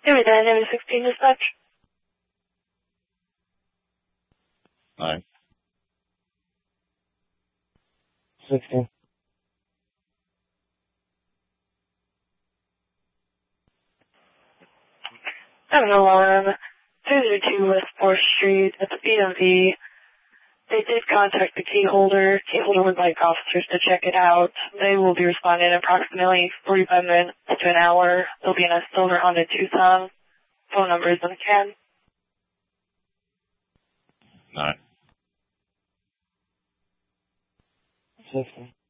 Maybe Dynamic 16 dispatch. Alright. 16. I have an alarm. 202 West 4th Street at the BMV. They did contact the key holder. Key holder would like officers to check it out. They will be responding in approximately 45 minutes to an hour. They'll be in a silver Honda Tucson. Phone number is in the can. Alright. 16.